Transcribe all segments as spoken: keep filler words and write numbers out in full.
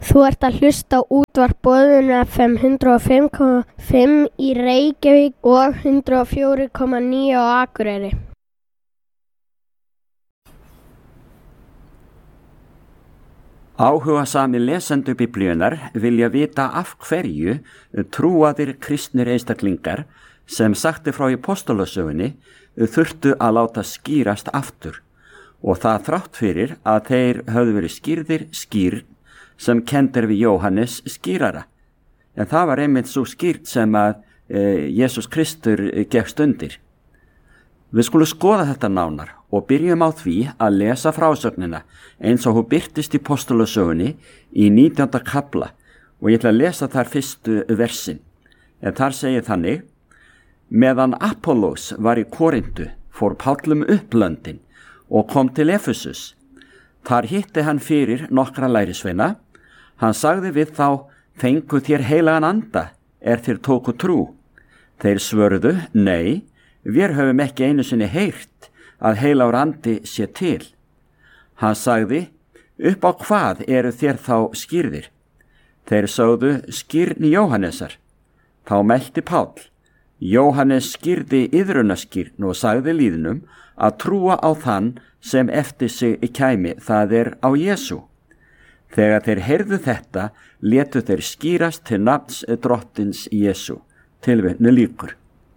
Þú ert að hlusta á útvarp Boðun F M hundrað og fimm komma fimm í Reykjavík og hundrað og fjögur komma níu á Akureyri. Áhugasami lesendur Biblíunnar vilja vita af hverju trúaðir kristnir einstaklingar sem sagti frá í Póstulasögunni þurftu að láta skýrast aftur og það þrátt fyrir að þeir höfðu verið skýrðir skýrn sem kendir við Jóhannes skýrara. En það var einmitt svo skýrt sem að e, Jesús Kristur gefst undir. Við skulum skoða þetta nánar og byrjum á því að lesa frásögnina eins og hún birtist í Póstulasögunni í nítjánda kafla og ég ætla að lesa þar fyrstu versin. En þar segir þannig: Meðan Apollos var í Korintu fór Páll um upplöndin og kom til Efesus. Þar hitti hann fyrir nokkra lærisveina. Hann sagði við þá: Fengu þér heilagan anda, er þér tóku trú? Þeir svörðu: Nei, við höfum ekki einu sinni heyrt að heilagur andi sé til. Hann sagði: Upp á hvað eru þér þá skýrðir? Þeir sögðu: Skýrn Jóhannesar. Þá mælti Páll: Jóhannes skýrði iðrunaskýrn og sagði lýðnum að trúa á þann sem eftir sig kæmi, það er á Jesú. Þegar þeir heyrðu þetta, létu þeir skýrast til nafns drottins Jesú. Tilvitnun lýkur.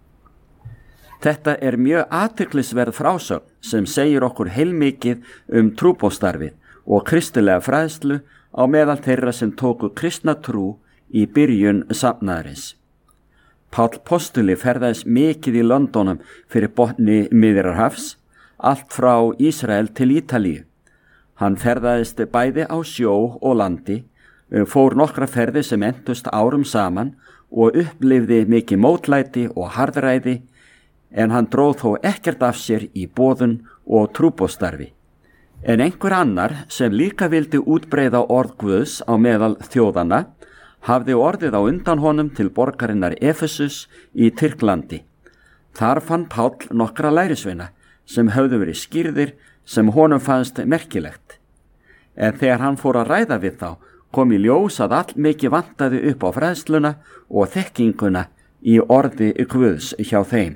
Þetta er mjög athyglisverð frásögn sem segir okkur heilmikið um trúboðsstarfið og kristilega fræðslu á meðal þeirra sem tóku kristna trú í byrjun safnaðarins. Páll postuli ferðaðist mikið í Londonum fyrir botni Miðjarðarhafs, allt frá Ísrael til Ítalíu. Hann ferðaðist bæði á sjó og landi, fór nokkra ferði sem entust árum saman og upplifði mikið mótlæti og harðræði, en hann dróð þó ekkert af sér í boðun og trúboðsstarfi. En einhver annar sem líka vildi útbreiða orð Guðs á meðal þjóðanna hafði orðið á undan honum til borgarinnar Efesus í Tyrklandi. Þar fann Páll nokkra lærisveina sem höfðu verið skýrðir sem honum fannst merkilegt. En þegar hann fór að ræða við þá, kom í ljós að all mikið vantaði upp á fræðsluna og þekkinguna í orði Guðs hjá þeim.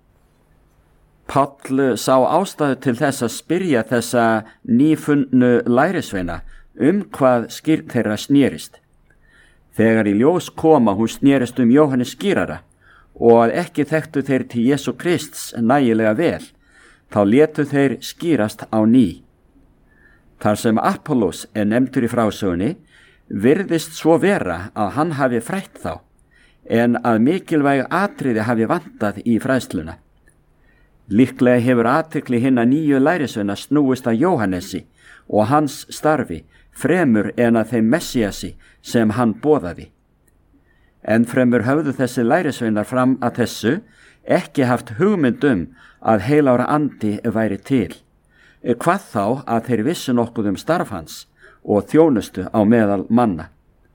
Páll sá ástæðu til þess að spyrja þessa nýfunnu lærisveina um hvað skýrn þeirra snerist. Þegar í ljós kom að hún snerist um Jóhannes skýrara og að ekki þekktu þeir til Jesú Krists nægilega vel, þá létu þeir skýrast á ný. Þar sem Apollos er nefndur í frásögunni, virðist svo vera að hann hafi frætt þá, en að mikilvæg atriði hafi vantað í fræðsluna. Líklega hefur athygli hinna nýju lærisveina snúist að Jóhannesi og hans starfi fremur en að þeim Messiasi sem hann boðaði. En fremur höfðu þessi lærisveinar fram að þessu ekki haft hugmynd um að heilagur andi væri til, hvað þá að þeir vissu nokkuð um starf hans og þjónustu á meðal manna.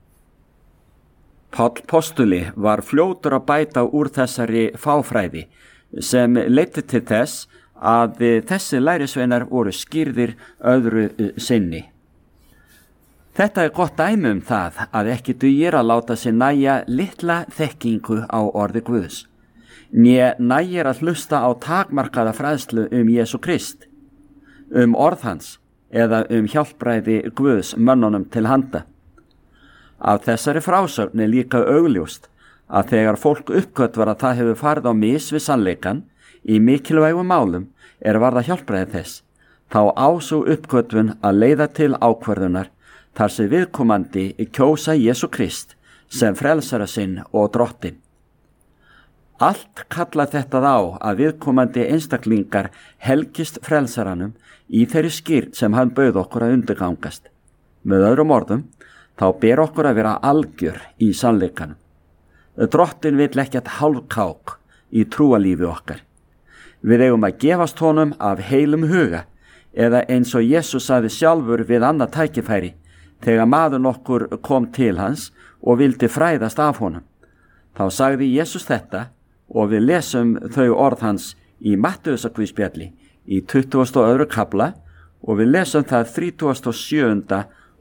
Páll postuli var fljótur að bæta úr þessari fáfræði sem leiddi til þess að þessi lærisveinar voru skýrðir öðru sinni. Þetta er gott dæmi um það að ekki dugir að láta sig nægja litla þekkingu á orði Guðs, né nægir að hlusta á takmarkaða fræðslu um Jesú Krist, um orð hans eða um hjálpræði Guðs mönnunum til handa. Af þessari frásögn er líka augljóst að þegar fólk uppgötvar að það hefur farið á mis við sannleikann í mikilvægum málum er varða hjálpræði þess, þá á sú uppgötvun að leiða til ákvörðunar þar sem viðkomandi kjósa Jesú Krist sem frelsara sinn og drottin. Allt kalla þetta á að viðkomandi einstaklingar helgist frelsaranum í þeirri skýrn sem hann bauð okkur að undirgangast. Með öðrum orðum, þá ber okkur að vera algjör í sannleikanum. Drottin vill ekkert hálfkák í trúalífi okkar. Við eigum að gefast honum af heilum huga, eða eins og Jesús sagði sjálfur við annað tækifæri, þegar maður nokkur kom til hans og vildi fræðast af honum. Þá sagði Jesús þetta og við lesum þau orð hans í Mattheusarguðspjalli í tuttugasta og öðrum kafla og við lesum það þrítugasta og sjöunda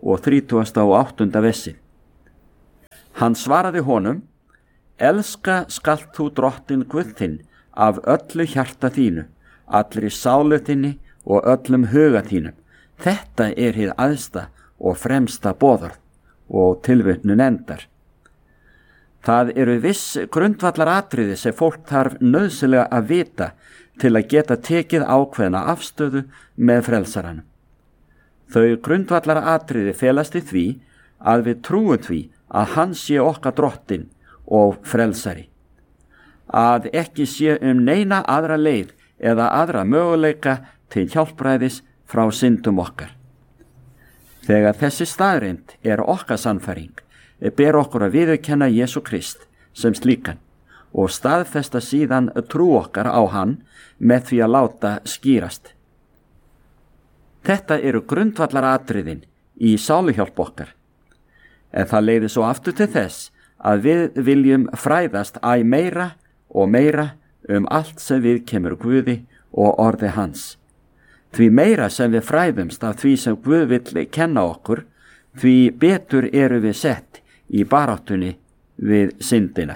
og þrítugasta og áttunda versi. Hann svaraði honum: Elska skalt þú drottinn Guð þinn af öllu hjarta þínu, allri sálu þinni og öllum huga þínum. Þetta er hið æðsta og fremsta boðorð, og tilvitnun endar. Það eru viss grundvallaratriði sem fólk þarf nauðsynlega að vita til að geta tekið ákveðna afstöðu með frelsaranum. Þau grundvallaratriði felast í því að við trúum því að hann sé okkar drottinn og frelsari, að ekki sé um neina aðra leið eða aðra möguleika til hjálpræðis frá syndum okkar. Þegar þessi staðreind er okkar sannfæring, ber okkur að viðurkenna Jesú Krist sem slíkan og staðfesta síðan trú okkar á hann með því að láta skýrast. Þetta eru grundvallaratriðin í sáluhjálp okkar, en það leiðir svo aftur til þess að við viljum fræðast æ meira og meira um allt sem við kemur Guði og orði hans. Því meira sem við fræðumst af því sem Guð vill kenna okkur, því betur eru við sett í baráttunni við syndina.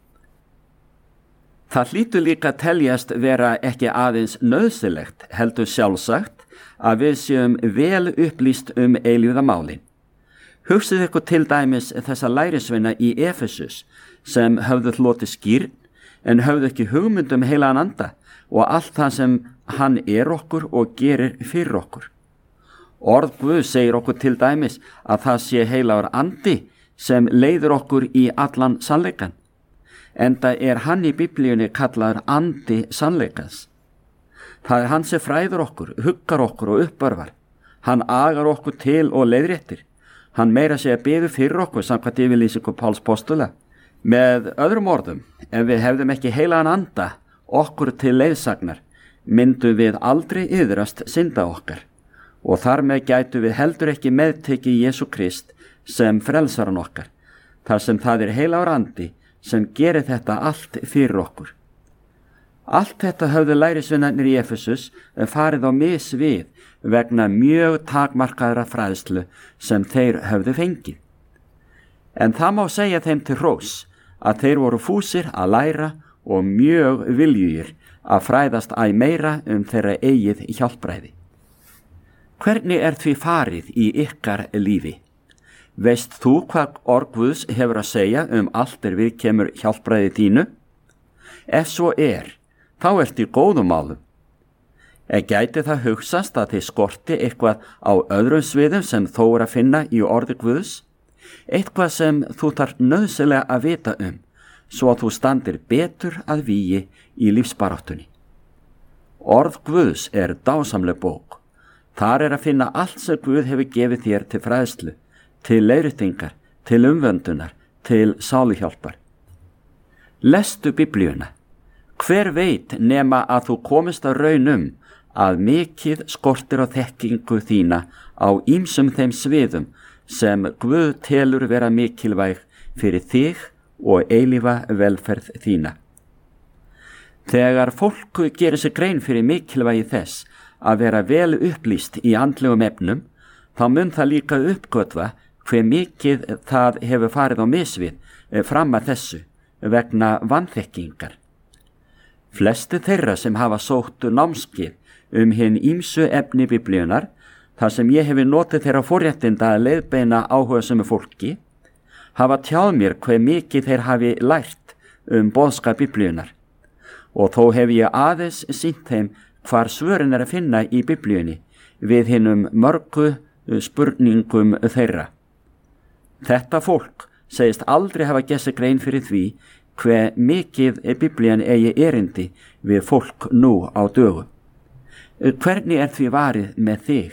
Það hlýtur líka að teljast vera ekki aðeins nauðsynlegt, heldur sjálfsagt, að við séum vel upplýst um eilífðarmálin. Hugsið ykkur til dæmis þessa lærisveina í Efesus sem höfðu hlotið skírn en höfðu ekki hugmynd um heilagan anda og allt það sem hann er okkur og gerir fyrir okkur. Orð Guð segir okkur til dæmis að það sé heilagur andi sem leiður okkur í allan sannleikan, enda er hann í Biblíunni kallaður andi sannleikans. Það er hann sem fræður okkur, huggar okkur og uppörvar. Hann agar okkur til og leiðréttir. Hann meira sé að biður fyrir okkur samkvæmt yfirlýsingu Páls postula. Með öðrum orðum, ef við hefðum ekki heilagan anda okkur til leiðsagnar, myndum við aldrei iðrast synda okkar og þar með gætu við heldur ekki meðtekið Jesú Krist sem frelsaran okkar, þar sem það er heilagur andi sem gerir þetta allt fyrir okkur. Allt þetta höfðu lærisveinarnir í Efesus farið á mis við vegna mjög takmarkaðra fræðslu sem þeir höfðu fengið. En það má segja þeim til hrós að þeir voru fúsir að læra og mjög viljugir að fræðast æ meira um þeirra eigið hjálpræði. Hvernig er því farið í ykkar lífi? Veist þú hvað orð Guðs hefur að segja um allt er við kemur hjálpræði þínu? Ef svo er, þá ert í góðum málum. En gæti það hugsast að þið skorti eitthvað á öðrum sviðum sem þó er að finna í orði Guðs? Eitthvað sem þú þarf nauðsynlega að vita um, svo að þú standir betur að vígi í lífsbaráttunni. Orð Guðs er dásamleg bók. Þar er að finna allt sem Guð hefur gefið þér til fræðslu, til leiðréttingar, til umvöndunar, til sáluhjálpar. Lestu Biblíuna. Hver veit nema að þú komist að raun um að mikið skortir á þekkingu þína á ýmsum þeim sviðum sem Guð telur vera mikilvæg fyrir þig og eilífa velferð þína. Þegar fólk gerir sig grein fyrir mikilvægi þess að vera vel upplýst í andlegum efnum, þá mun það líka uppgötva hve mikið það hefur farið á misvið fram að þessu vegna vanþekkingar. Flesti þeirra sem hafa sótt námskeið um hinn ýmsu efni Biblíunar, þar sem ég hefur notið þeirra forréttinda að leiðbeina áhugasömu fólki, hafa tjáð mér hve mikið þeir hafi lært um boðskap Biblíunar, og þó hef ég aðeins sýnt þeim hvar svörin er að finna í Biblíunni við hinnum mörgu spurningum þeirra. Þetta fólk segist aldrei hafa gert sér grein fyrir því hve mikið Biblían eigi erindi við fólk nú á dögum. Hvernig er því varið með þig?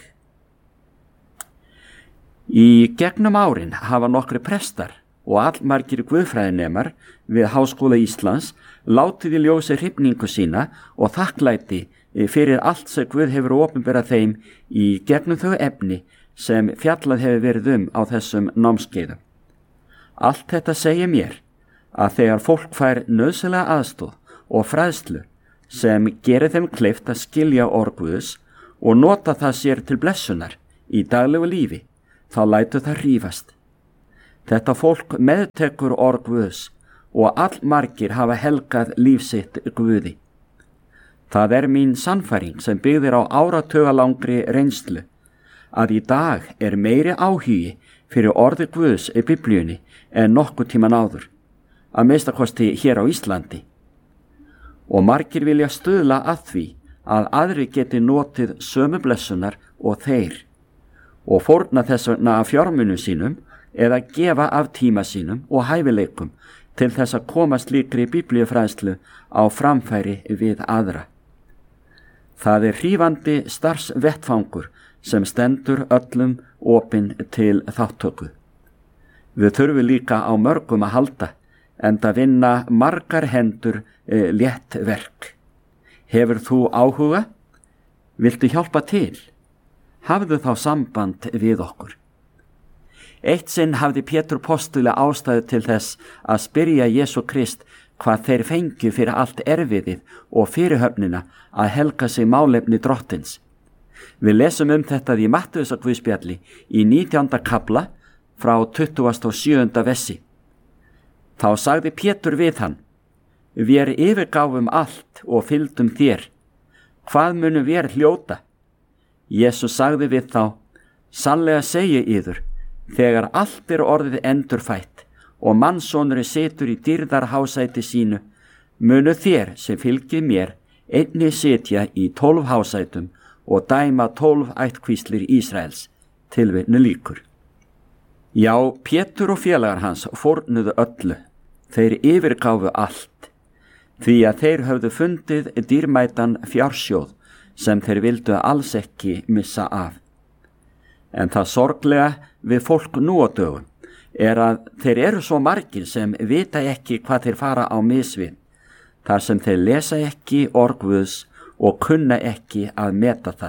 Í gegnum árin hafa nokkri prestar og allmargir guðfræðinemar við Háskóla Íslands látið í ljósi hrifningu sína og þakklæti fyrir allt sem Guð hefur opinberað þeim í gegnum þau efni sem fjallað hefur verið um á þessum námskeiðum. Allt þetta segir mér að þegar fólk fær nauðsynlega aðstoð og fræðslu sem gerir þeim kleift að skilja orð Guðs og nota það sér til blessunar í daglegu lífi, þá lætur það rífast. Þetta fólk meðtekur orð Guðs og allmargir hafa helgað líf sitt Guði. Það er mín sannfæring sem byggðir á áratugalangri reynslu að í dag er meiri áhugi fyrir orði Guðs í Biblíunni en nokkuð tíman áður, að minnsta kosti hér á Íslandi. Og margir vilja stuðla að því að aðri geti notið sömu blessunar og þeir og fórna þess vegna af fjármunum sínum eða gefa af tíma sínum og hæfileikum til þess að koma slíkri biblíufræðslu á framfæri við aðra. Það er hrífandi starfsvettfangur sem stendur öllum opinn til þáttöku. Við þurfum líka á mörgum að halda, enda vinna margar hendur e, létt verk. Hefur þú áhuga? Viltu hjálpa til? Hafðu þá samband við okkur. Eitt sinn hafði Pétur postuli ástæðu til þess að spyrja Jesú Krist hvað þeir fengju fyrir allt erfiðið og fyrirhöfnina að helga sig málefni drottins. Við lesum um þetta í Mattheusarguðspjalli í nítjánda kafla frá tuttugasta og sjöunda vessi. Þá sagði Pétur við hann: Vér yfirgáfum allt og fylgdum þér. Hvað munum vér hljóta? Jesús sagði við þá: Sannlega segi yður, þegar allt er orðið endurfætt og mannssonurinn situr í dýrðarhásæti sínu, munu þér sem fylgið mér einnig sitja í tólf hásætum og dæma tólf ættkvíslir Ísraels. Tilvitnun lýkur. Já, Pétur og félagar hans fórnuðu öllu. Þeir yfirgáfu allt, því að þeir höfðu fundið dýrmætan fjársjóð sem þeir vildu alls ekki missa af. En það sorglega við fólk nú á dögum er að þeir eru svo margir sem vita ekki hvað þeir fara á misvið, þar sem þeir lesa ekki orð Guðs og kunna ekki að meta það.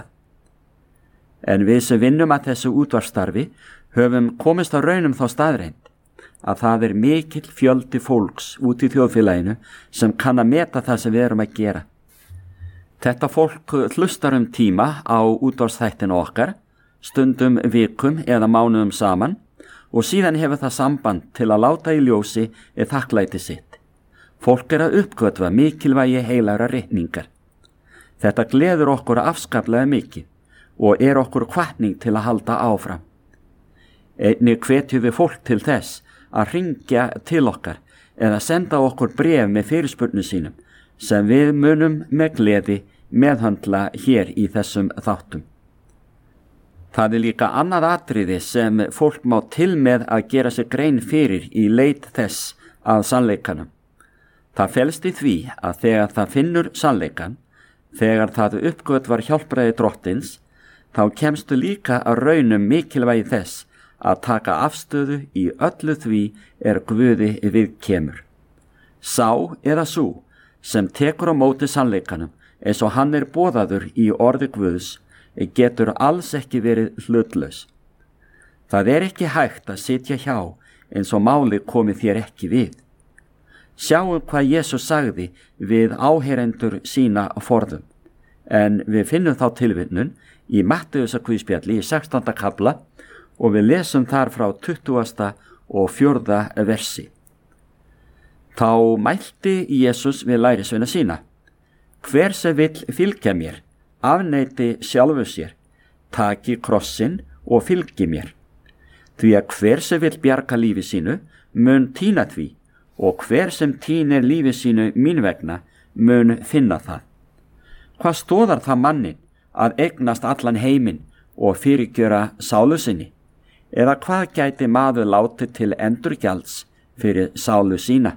En við sem vinnum að þessu útvarpsstarfi höfum komist á raunum þá staðreind að það er mikill fjöldi fólks út í þjóðfélaginu sem kann að meta það sem við erum að gera. Þetta fólk hlustar um tíma á útvarpsþættina okkar, stundum vikum eða mánuðum saman, og síðan hefur það samband til að láta í ljósi eða þakklæti sitt. Fólk er að uppgötva mikilvægi heilagra ritningar. Þetta gleður okkur afskaplega mikið og er okkur hvatning til að halda áfram. Einnig hvetjum við fólk til þess að hringja til okkar eða senda okkur bréf með fyrirspurnum sínum sem við munum með gleði meðhöndla hér í þessum þáttum. Það er líka annað atriði sem fólk má til með að gera sér grein fyrir í leit þess að sannleikanum. Það felst í því að þegar það finnur sannleikan, þegar það uppgötvar hjálpræði drottins, þá kemstu líka að raunum mikilvægi þess að taka afstöðu í öllu því er Guði viðkemur. Sá eða sú sem tekur á móti sannleikanum eins og hann er boðaður í orði Guðs getur alls ekki verið hlutlaus. Það er ekki hægt að sitja hjá eins og máli komi þér ekki við. Sjáum hvað Jesús sagði við áheyrendur sína forðum, en við finnum þá tilvitnun í Mattheusarguðspjalli í sextánda kafla og við lesum þar frá tuttugasta og fjórða versi. Þá mælti Jesús við lærisveina sína: Hver sem vill fylgja mér, afneiti sjálfu sér, taki krossinn og fylgi mér. Því að hver sem vill bjarga lífi sínu mun týna því, og hver sem týnir lífi sínu mín vegna mun finna það. Hvað stóðar það mannin að eignast allan heiminn og fyrirgjöra sálu sinni? Eða hvað gæti maður látið til endurgjalds fyrir sálu sína?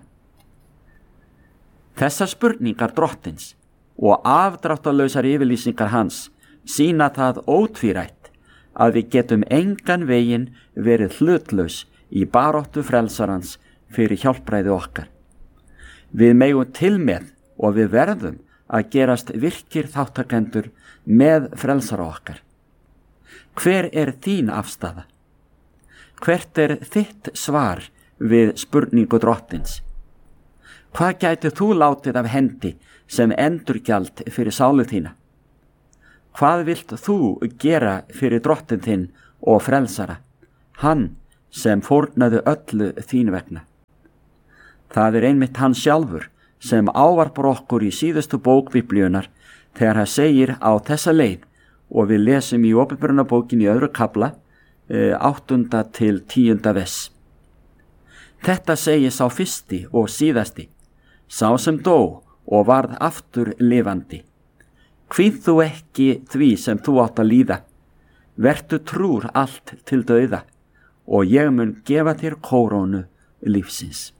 Þessar spurningar drottins og afdráttarlausar yfirlýsingar hans sýna það ótvírætt að við getum engan veginn verið hlutlaus í baráttu frelsarans fyrir hjálpræði okkar. Við megum til með og við verðum að gerast virkir þáttakendur með frelsara okkar. Hver er þín afstaða? Hvert er þitt svar við spurningu drottins? Hvað gæti þú látið af hendi sem endurgjald fyrir sálu þína? Hvað vilt þú gera fyrir drottin þinn og frelsara, hann sem fórnaði öllu þín vegna. Það er einmitt hann sjálfur sem ávarpar okkur í síðustu bók Biblíunnar þegar hann segir á þessa leið, og við lesum í Åpenbarunarbókinni í öðru kafla, áttunda til tíunda vers. Þetta segir sá fyrsti og síðasti, sá sem dó og varð aftur lifandi. Kvíð þú ekki því sem þú átt að líða, vertu trúr allt til dauða, og ég mun gefa þér kórónu lífsins.